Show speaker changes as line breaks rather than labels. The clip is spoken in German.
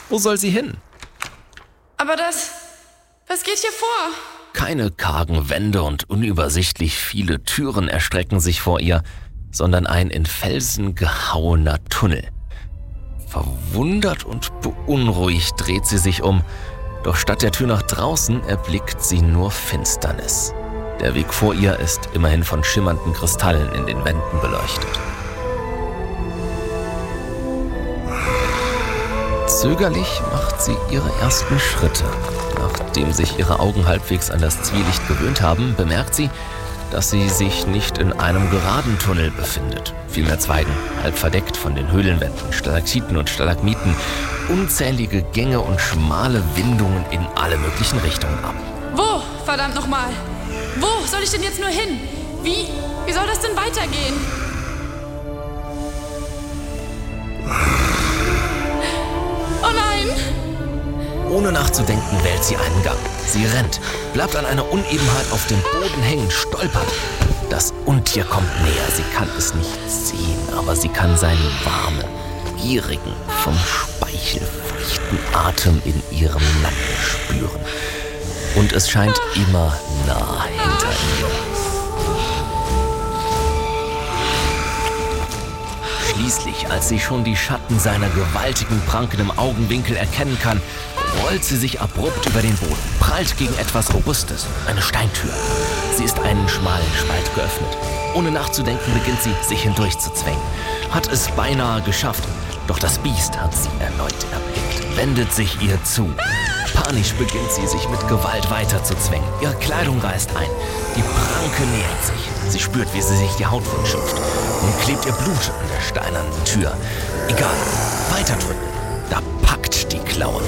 Wo soll sie hin?
Aber was geht hier vor?
Keine kargen Wände und unübersichtlich viele Türen erstrecken sich vor ihr, sondern ein in Felsen gehauener Tunnel. Verwundert und beunruhigt dreht sie sich um, doch statt der Tür nach draußen erblickt sie nur Finsternis. Der Weg vor ihr ist immerhin von schimmernden Kristallen in den Wänden beleuchtet. Zögerlich macht sie ihre ersten Schritte. Nachdem sich ihre Augen halbwegs an das Zwielicht gewöhnt haben, bemerkt sie, dass sie sich nicht in einem geraden Tunnel befindet. Vielmehr zweigen, halb verdeckt von den Höhlenwänden, Stalaktiten und Stalagmiten, unzählige Gänge und schmale Windungen in alle möglichen Richtungen ab.
Wo, verdammt nochmal? Wo soll ich denn jetzt nur hin? Wie soll das denn weitergehen? Oh nein!
Ohne nachzudenken wählt sie einen Gang. Sie rennt, bleibt an einer Unebenheit auf dem Boden hängen, stolpert. Das Untier kommt näher. Sie kann es nicht sehen, aber sie kann seinen warmen, gierigen, vom Speichel feuchten Atem in ihrem Nacken spüren. Und es scheint immer nah hinter ihr. Schließlich, als sie schon die Schatten seiner gewaltigen Pranken im Augenwinkel erkennen kann, rollt sie sich abrupt über den Boden, prallt gegen etwas Robustes, eine Steintür. Sie ist einen schmalen Spalt geöffnet. Ohne nachzudenken beginnt sie, sich hindurchzuzwängen. Hat es beinahe geschafft, doch das Biest hat sie erneut erblickt, wendet sich ihr zu. Panisch beginnt sie, sich mit Gewalt weiterzuzwängen. Ihre Kleidung reißt ein. Die Pranke nähert sich. Sie spürt, wie sie sich die Haut wundschupft. Nun klebt ihr Blut an der steinernen Tür. Egal, weiterdrücken. Da packt die Klauen